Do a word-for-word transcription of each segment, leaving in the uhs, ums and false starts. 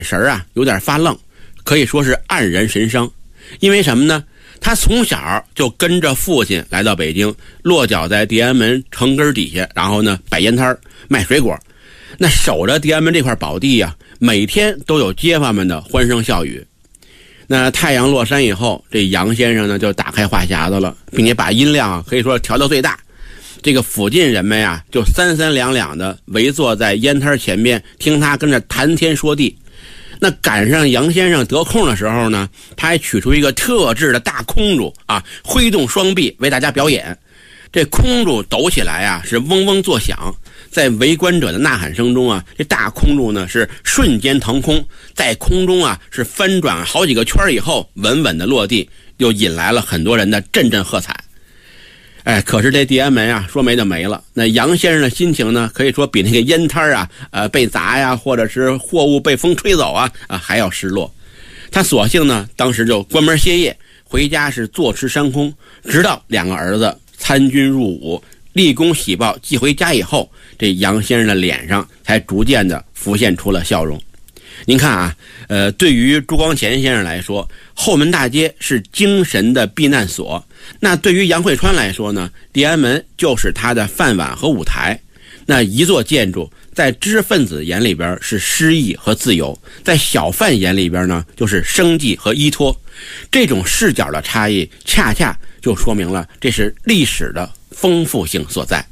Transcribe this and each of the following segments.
神啊有点发愣，可以说是黯然神伤。因为什么呢？他从小就跟着父亲来到北京，落脚在地安门城根底下，然后呢摆烟摊卖水果。那守着地安门这块宝地啊，每天都有街坊们的欢声笑语。那太阳落山以后，这杨先生呢就打开话匣子了，并且把音量啊可以说调到最大。这个附近人们呀就三三两两的围坐在烟摊前面，听他跟着谈天说地。那赶上杨先生得空的时候呢，他还取出一个特制的大空竹啊，挥动双臂为大家表演。这空竹抖起来啊是嗡嗡作响，在围观者的呐喊声中啊，这大空竹呢是瞬间腾空，在空中啊是翻转好几个圈以后稳稳的落地，又引来了很多人的阵阵喝彩。哎，可是这地安门啊说没就没了。那杨先生的心情呢，可以说比那个烟摊啊呃被砸呀，或者是货物被风吹走啊啊还要失落。他索性呢当时就关门歇业，回家是坐吃山空，直到两个儿子参军入伍，立功喜报寄回家以后，这杨先生的脸上才逐渐的浮现出了笑容。您看啊，呃，对于朱光潜先生来说，后门大街是精神的避难所。那对于杨惠川来说呢，地安门就是他的饭碗和舞台。那一座建筑，在知识分子眼里边是诗意和自由，在小贩眼里边呢就是生计和依托。这种视角的差异，恰恰就说明了这是历史的丰富性所在。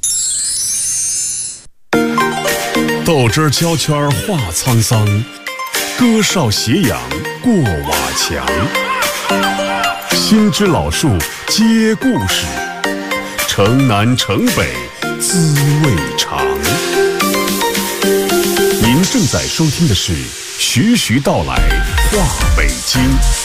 豆汁胶圈话沧桑，歌哨斜阳过瓦墙。新知老树接故事，城南城北滋味长。您正在收听的是徐徐道来话北京。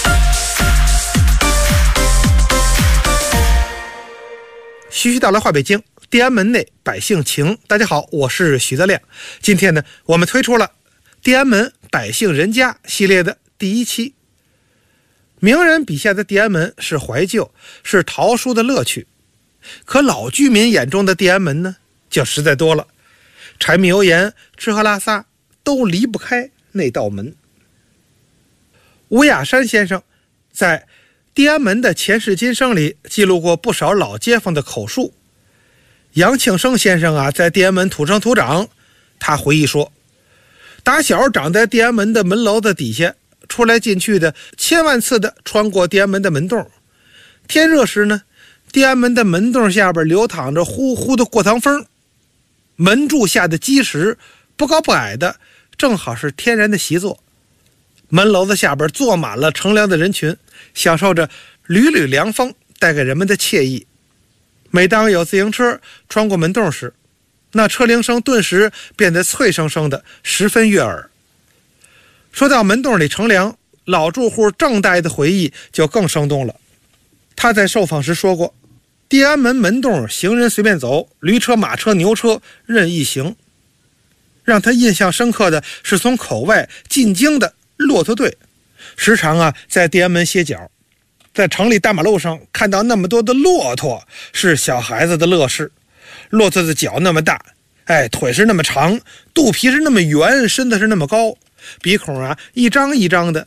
徐徐道来话北京，地安门内百姓情。大家好，我是徐德亮。今天呢，我们推出了地安门百姓人家系列的第一期。名人笔下的地安门是怀旧，是陶书的乐趣，可老居民眼中的地安门呢，就实在多了。柴米油盐吃喝拉撒都离不开那道门。吴雅山先生在地安门的前世今生里记录过不少老街坊的口述。杨庆生先生啊，在地安门土生土长，他回忆说，打小长在地安门的门楼子底下，出来进去的千万次的穿过地安门的门洞。天热时呢，地安门的门洞下边流淌着呼呼的过堂风，门柱下的基石不高不矮的，正好是天然的习作。门楼子下边坐满了乘凉的人群，享受着缕缕凉风带给人们的惬意。每当有自行车穿过门洞时，那车铃声顿时变得脆生生的，十分悦耳。说到门洞里乘凉，老住户郑代的回忆就更生动了。他在受访时说过，地安门门洞行人随便走，驴车马车牛车任意行。让他印象深刻的是从口外进京的骆驼队，时常啊在地安门歇脚。在城里大马路上看到那么多的骆驼，是小孩子的乐事。骆驼的脚那么大，哎，腿是那么长，肚皮是那么圆，身子是那么高，鼻孔啊一张一张的，